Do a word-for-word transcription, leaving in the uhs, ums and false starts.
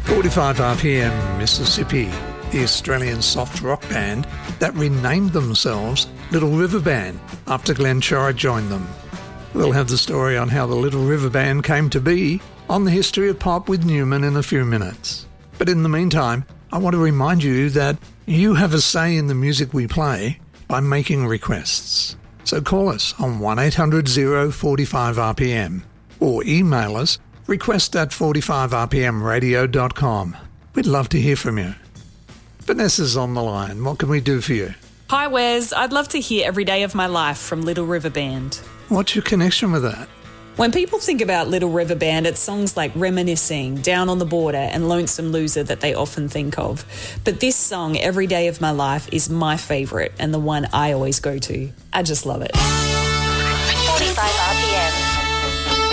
forty-five R P M Mississippi, the Australian soft rock band that renamed themselves Little River Band after Glenn Shorrock joined them. We'll have the story on how the Little River Band came to be on the history of pop with Newman in a few minutes. But in the meantime, I want to remind you that you have a say in the music we play by making requests. So call us on one eight hundred oh forty-five R P M or email us request at forty-five r p m radio dot com. We'd love to hear from you. Vanessa's on the line. What can we do for you? Hi Wes, I'd love to hear Every Day of My Life from Little River Band. What's your connection with that? When people think about Little River Band, it's songs like Reminiscing, Down on the Border and Lonesome Loser that they often think of. But this song, Every Day of My Life, is my favourite and the one I always go to. I just love it.